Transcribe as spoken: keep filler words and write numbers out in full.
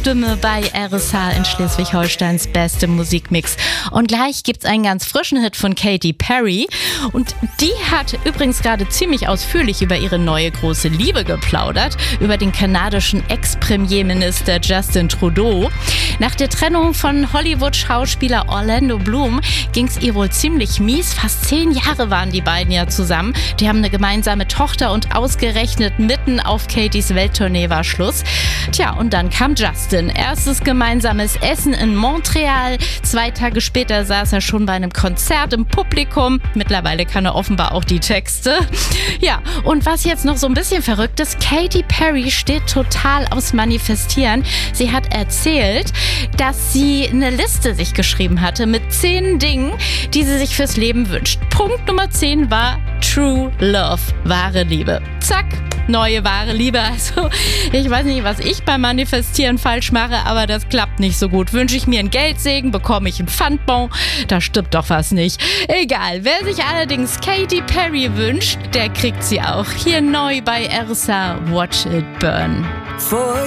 Stimme bei R S H in Schleswig-Holsteins beste Musikmix. Und gleich gibt's einen ganz frischen Hit von Katy Perry. Und die hat übrigens gerade ziemlich ausführlich über ihre neue große Liebe geplaudert, über den kanadischen Ex-Premierminister Justin Trudeau. Nach der Trennung von Hollywood-Schauspieler Orlando Bloom ging's ihr wohl ziemlich mies. Fast zehn Jahre waren die beiden ja zusammen. Die haben eine gemeinsame Tochter und ausgerechnet mitten auf Katys Welttournee war Schluss. Tja, und dann kam Justin. Erstes gemeinsames Essen in Montreal. Zwei Tage später saß er schon bei einem Konzert im Publikum. Mittlerweile kann er offenbar auch die Texte. Ja, und was jetzt noch so ein bisschen verrückt ist, Katy Perry steht total aufs Manifestieren. Sie hat erzählt, dass sie eine Liste sich geschrieben hatte mit zehn Dingen, die sie sich fürs Leben wünscht. Punkt Nummer zehn war True Love, wahre Liebe. Zack, neue wahre Liebe. Also ich weiß nicht, was ich beim Manifestieren falsch mache, aber das klappt nicht so gut. Wünsche ich mir einen Geldsegen, bekomme ich einen Pfandbon. Da stimmt doch was nicht. Egal, wer sich allerdings Katy Perry wünscht, der kriegt sie auch. Hier neu bei R S H, Watch It Burn. For